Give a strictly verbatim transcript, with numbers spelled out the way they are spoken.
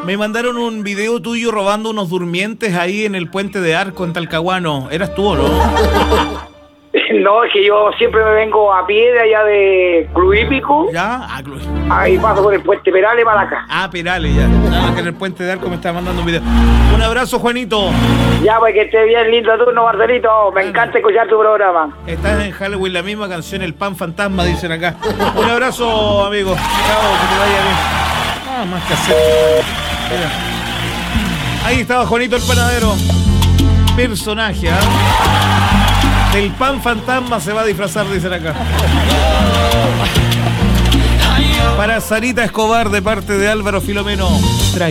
Me mandaron un video tuyo robando unos durmientes ahí en el puente de Arco, en Talcahuano. ¿Eras tú o no? No, es que yo siempre me vengo a pie de allá de Club Hípico. ¿Ya? Ah, Club. Ahí paso por el puente Perales para acá. Ah, Perales, ya. Nada, que en el puente de Arco me estaba mandando un video. Un abrazo, Juanito. Ya, pues que esté bien lindo turno, Marcelito. Me ah, encanta escuchar tu programa. Estás en Halloween, la misma canción, El Pan Fantasma, dicen acá. Un abrazo, amigo. Chao, que te vaya bien. Ah, más que hacer. Mira. Ahí estaba Juanito el panadero. Personaje, ¿ah? ¿eh? El Pan Fantasma se va a disfrazar, dicen acá. Para Sarita Escobar, de parte de Álvaro Filomeno. Trae.